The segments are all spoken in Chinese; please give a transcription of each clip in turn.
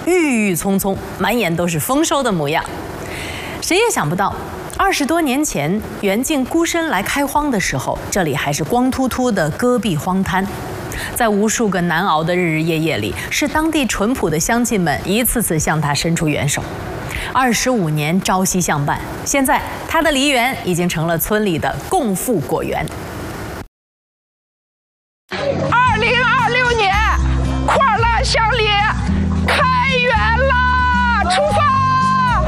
郁郁葱葱，满眼都是丰收的模样。谁也想不到，20多年前袁静孤身来开荒的时候，这里还是光秃秃的戈壁荒滩。在无数个难熬的日日夜夜里，是当地淳朴的乡亲们一次次向他伸出援手。25年朝夕相伴，现在他的梨园已经成了村里的共富果园。 2026年，快乐乡里开园啦！出发！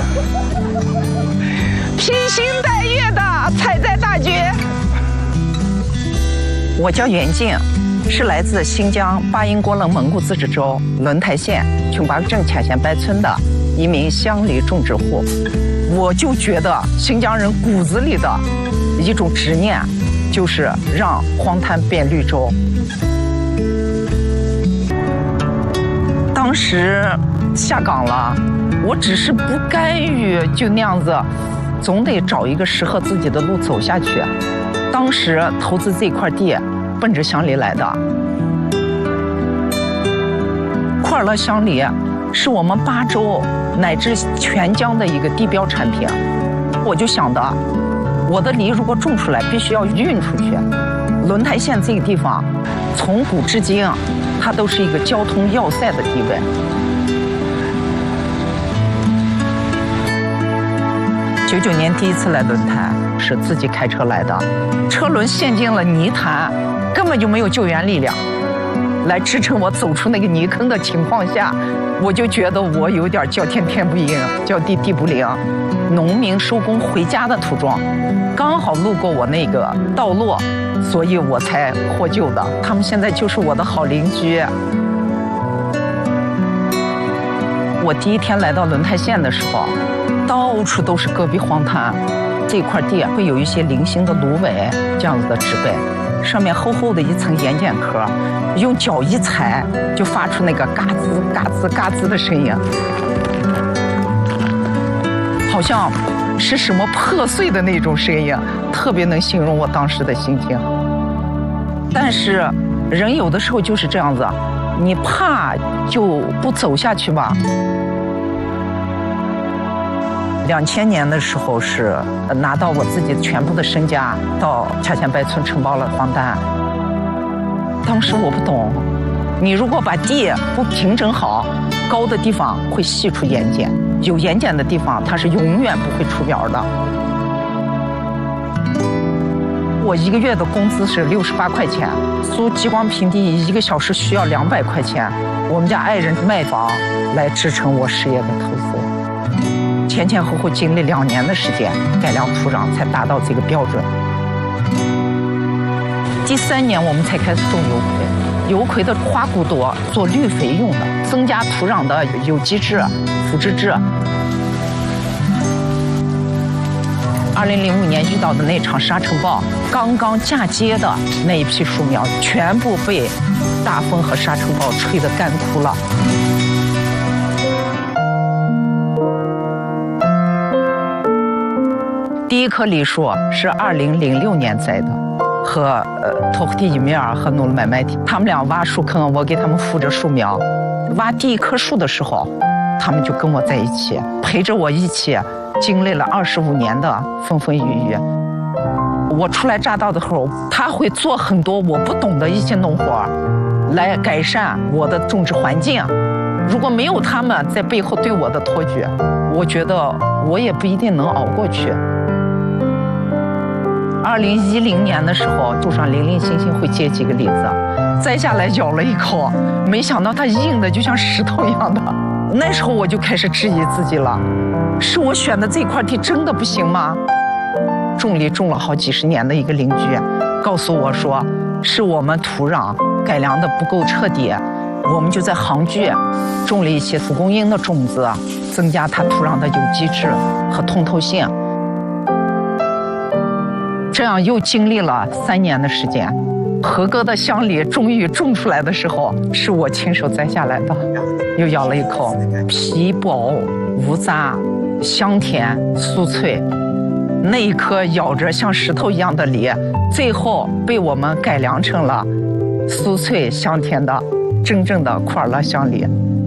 披星戴月的采摘大军。 我叫袁静，是来自新疆巴音郭楞蒙古自治州轮台县琼巴镇卡县白村的一名乡里种植户。我就觉得新疆人骨子里的一种执念，就是让荒滩变绿洲。当时下岗了，我只是不甘于就那样子，总得找一个适合自己的路走下去。当时投资这块地，奔着乡里来的。库尔勒乡里是我们巴州乃至全疆的一个地标产品。我就想的，我的梨如果种出来，必须要运出去。轮台县这个地方，从古至今，它都是一个交通要塞的地位。99年第一次来轮台，是自己开车来的，车轮陷进了泥潭，根本就没有救援力量来支撑我走出那个泥坑的情况下，我就觉得我有点叫天天不应，叫地地不灵。农民收工回家的途中，刚好路过我那个道路，所以我才获救的。他们现在就是我的好邻居。我第一天来到轮台县的时候，到处都是戈壁荒滩，这块地会有一些零星的芦苇这样子的植被，上面厚厚的一层盐碱壳，用脚一踩就发出那个嘎吱嘎吱嘎吱的声音，好像是什么破碎的那种声音，特别能形容我当时的心情。但是人有的时候就是这样子，你怕就不走下去吧。2000年的时候是拿到我自己全部的身家，到卡县白村承包了荒滩。当时我不懂，你如果把地不平整好，高的地方会析出盐碱，有盐碱的地方它是永远不会出苗的。我1个月的工资是68块钱，租激光平地1个小时需要200块钱。我们家爱人卖房来支撑我事业的投资。前前后后经历2年的时间改良土壤，才达到这个标准。第3年我们才开始种油葵，油葵的花骨朵做绿肥用的，增加土壤的有机质、腐殖质。2005年遇到的那场沙尘暴，刚刚嫁接的那一批树苗，全部被大风和沙尘暴吹得干枯了。第一棵梨树是2006年栽的，和托夫蒂伊米尔和努鲁买麦提，他们俩挖树坑，我给他们扶着树苗。挖第一棵树的时候，他们就跟我在一起，陪着我一起经历了25年的风风雨雨。我初来乍到的时候，他会做很多我不懂的一些农活，来改善我的种植环境。如果没有他们在背后对我的托举，我觉得我也不一定能熬过去。2010年的时候，树上零零星星会结几个梨子，摘下来咬了一口，没想到它硬的就像石头一样的。那时候我就开始质疑自己了，是我选的这块地真的不行吗？种梨种了好几十年的一个邻居告诉我说，是我们土壤改良的不够彻底，我们就在杭居种了一些蒲公英的种子，增加它土壤的有机质和通透性。这样又经历了3年的时间，合格的乡梨终于种出来的时候，是我亲手摘下来的，又咬了一口，皮薄无渣，香甜酥脆。那一颗咬着像石头一样的梨，最后被我们改良成了酥脆香甜的真正的库尔勒乡梨。